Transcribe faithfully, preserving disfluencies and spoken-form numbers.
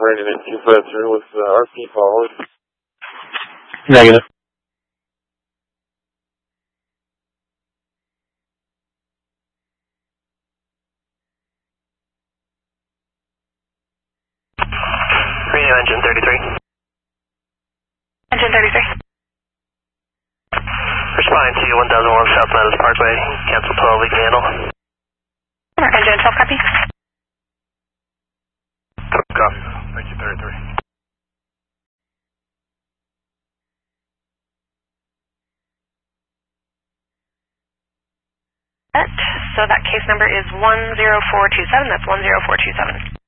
Brandon at two five zero with uh, R P following. Negative. Reno engine thirty-three. Engine thirty-three. Responding to one thousand one South Meadows Parkway. Cancel twelve, we can handle. Engine twelve, copy. Copy. Thank you, thirty-three. So that case number is one zero four two seven. That's one zero four two seven.